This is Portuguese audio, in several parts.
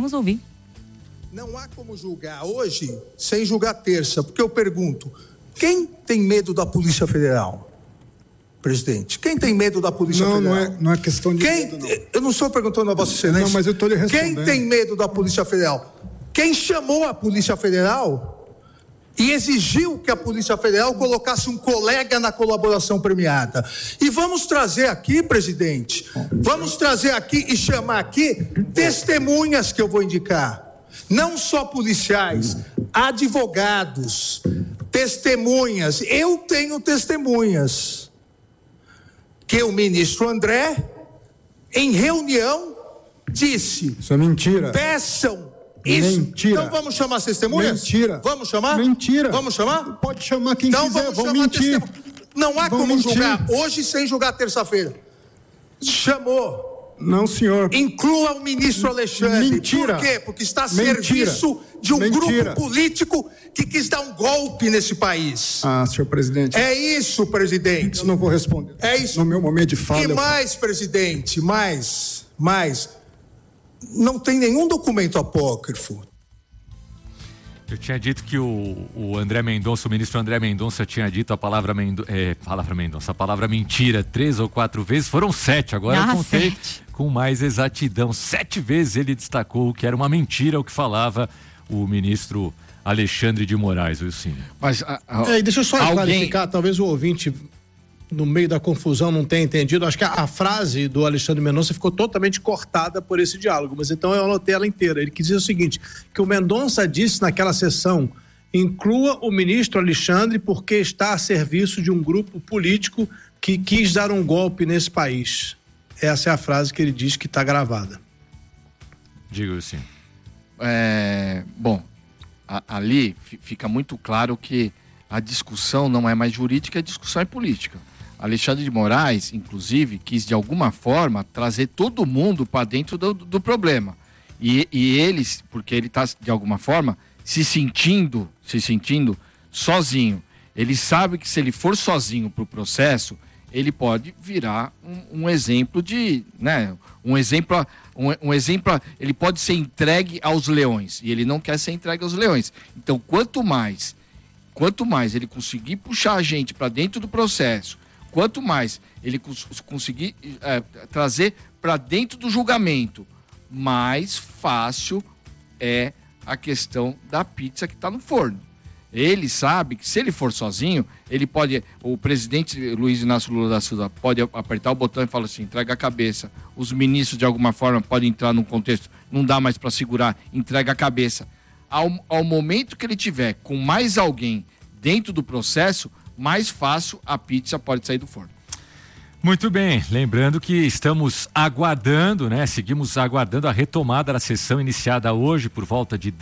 Vamos ouvir. Não há como julgar hoje sem julgar terça, porque eu pergunto, quem tem medo da Polícia Federal? Presidente, quem tem medo da Polícia Federal? Não é questão de medo, não. Eu não estou perguntando a Vossa Excelência. Não, mas eu estou lhe respondendo. Quem tem medo da Polícia Federal? Quem chamou a Polícia Federal e exigiu que a Polícia Federal colocasse um colega na colaboração premiada. E vamos trazer aqui, presidente, vamos trazer aqui e chamar aqui testemunhas que eu vou indicar. Não só policiais, advogados, testemunhas. Eu tenho testemunhas. Que o ministro André, em reunião, disse... Isso é mentira. Peçam isso. Mentira. Então vamos chamar as testemunhas? Mentira. Vamos chamar? Mentira. Vamos chamar? Pode chamar quem então quiser, vamos mentir. Não há vão como mentir. julgar hoje sem julgar terça-feira. Chamou. Não, senhor. Inclua o ministro Alexandre. Mentira. Por quê? Porque está a serviço de um grupo político que quis dar um golpe nesse país. Senhor presidente. É isso, presidente. Eu não vou responder. É isso. No meu momento de fala. E mais, presidente, mais. Não tem nenhum documento apócrifo. Eu tinha dito que o André Mendonça, o ministro André Mendonça tinha dito a palavra mentira 3 ou 4 vezes, foram 7, agora eu contei 7. Com mais exatidão, 7 vezes ele destacou que era uma mentira o que falava o ministro Alexandre de Moraes, Wilson. Mas deixa eu só clarificar, talvez o ouvinte no meio da confusão não tenha entendido, acho que a frase do Alexandre Mendonça ficou totalmente cortada por esse diálogo, mas então eu anotei ela inteira. Ele quis dizer o seguinte, que o Mendonça disse naquela sessão, inclua o ministro Alexandre porque está a serviço de um grupo político que quis dar um golpe nesse país. Essa é a frase que ele diz que está gravada. Diga assim. Bom, ali fica muito claro que a discussão não é mais jurídica, a discussão é política. Alexandre de Moraes, inclusive, quis de alguma forma trazer todo mundo para dentro do problema. E eles, porque ele está de alguma forma se sentindo sozinho. Ele sabe que se ele for sozinho para o processo, ele pode virar um exemplo de, né? Um exemplo, ele pode ser entregue aos leões. E ele não quer ser entregue aos leões. Então, quanto mais ele conseguir puxar a gente para dentro do processo, quanto mais ele conseguir trazer para dentro do julgamento, mais fácil é a questão da pizza que está no forno. Ele sabe que se ele for sozinho, o presidente Luiz Inácio Lula da Silva pode apertar o botão e falar assim, entrega a cabeça. Os ministros, de alguma forma, podem entrar num contexto, não dá mais para segurar, entrega a cabeça. Ao momento que ele tiver com mais alguém dentro do processo, mais fácil a pizza pode sair do forno. Muito bem, lembrando que estamos aguardando, né? Seguimos aguardando a retomada da sessão iniciada hoje por volta de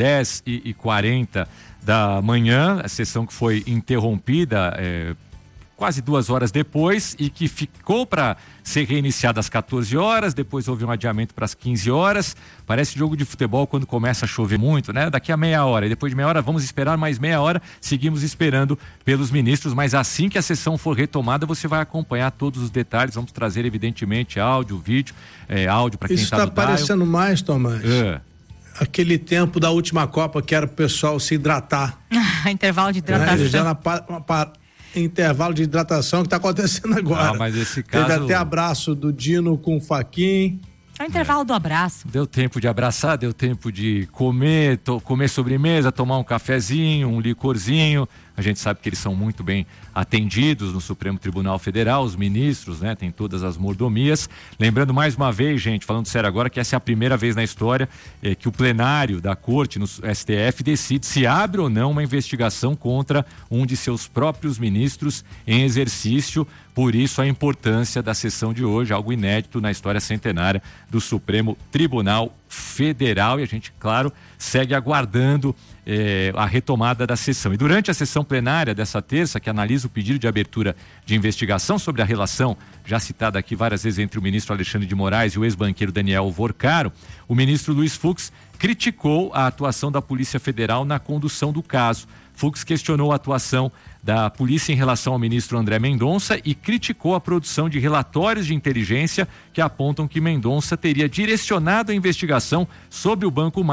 10h40 da manhã, a sessão que foi interrompida quase 2 horas depois e que ficou para ser reiniciada às 14 horas, depois houve um adiamento para as 15 horas, parece jogo de futebol quando começa a chover muito, né? Daqui a meia hora, e depois de meia hora vamos esperar mais meia hora, seguimos esperando pelos ministros, mas assim que a sessão for retomada, você vai acompanhar todos os detalhes, vamos trazer evidentemente áudio, vídeo, áudio para quem está no dial. Isso está parecendo mais, Tomás, aquele tempo da última Copa que era o pessoal se hidratar. Intervalo de hidratação. Já intervalo de hidratação que está acontecendo agora. Mas esse caso... Teve até abraço do Dino com o Faquin. É o intervalo do abraço. Deu tempo de abraçar, deu tempo de comer sobremesa, tomar um cafezinho, um licorzinho. A gente sabe que eles são muito bem atendidos no Supremo Tribunal Federal, os ministros, né? Tem todas as mordomias. Lembrando mais uma vez, gente, falando sério agora, que essa é a primeira vez na história que o plenário da Corte, no STF, decide se abre ou não uma investigação contra um de seus próprios ministros em exercício. Por isso a importância da sessão de hoje, algo inédito na história centenária do Supremo Tribunal Federal. E a gente, claro, segue aguardando a retomada da sessão. E durante a sessão plenária dessa terça, que analisa o pedido de abertura de investigação sobre a relação, já citada aqui várias vezes, entre o ministro Alexandre de Moraes e o ex-banqueiro Daniel Vorcaro, o ministro Luiz Fux criticou a atuação da Polícia Federal na condução do caso. Fux questionou a atuação da polícia em relação ao ministro André Mendonça e criticou a produção de relatórios de inteligência que apontam que Mendonça teria direcionado a investigação sobre o Banco